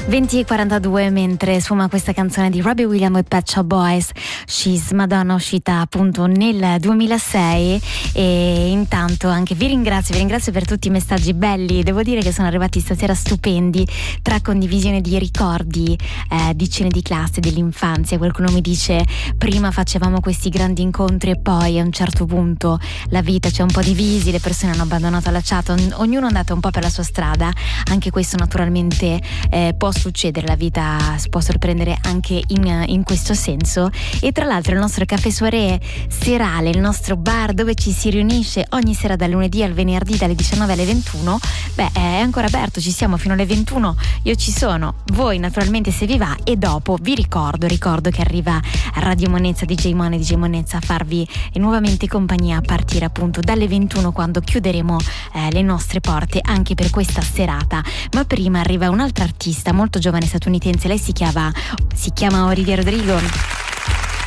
20:42 mentre sfuma questa canzone di Robbie Williams e Pet Shop Boys, She's Madonna, uscita appunto nel 2006. E intanto anche vi ringrazio per tutti i messaggi belli, devo dire che sono arrivati stasera stupendi, tra condivisione di ricordi di cene di classe, dell'infanzia. Qualcuno mi dice prima facevamo questi grandi incontri e poi a un certo punto la vita ci ha un po' divisi, le persone hanno abbandonato la chat, ognuno è andato un po' per la sua strada. Anche questo naturalmente può succedere, la vita può sorprendere anche in questo senso. E tra l'altro il nostro caffè soirée serale, il nostro bar dove ci si riunisce ogni sera dal lunedì al venerdì dalle 19 alle 21, è ancora aperto, ci siamo fino alle 21, io ci sono, voi naturalmente se vi va. E dopo vi ricordo che arriva Radio Monezza, DJ Monezza a farvi nuovamente compagnia a partire appunto dalle 21, quando chiuderemo le nostre porte anche per questa serata. Ma prima arriva un'altra artista molto giovane statunitense, lei si chiama Olivia Rodrigo.